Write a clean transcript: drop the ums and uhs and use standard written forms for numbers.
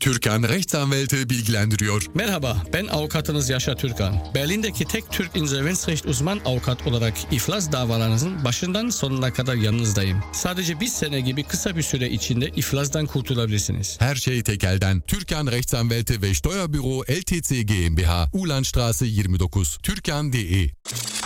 Türkan Rechtsanwälte bilgilendiriyor. Merhaba, ben avukatınız Yaşar Türkan. Berlin'deki tek Türk insolvensrecht uzman avukat olarak iflas davalarınızın başından sonuna kadar yanınızdayım. Sadece bir sene gibi kısa bir süre içinde iflasdan kurtulabilirsiniz. Her şey tek elden. Türkan Rechtsanwälte ve Steuerbüro LTC GmbH, Ulandstraße 29, Türkan.de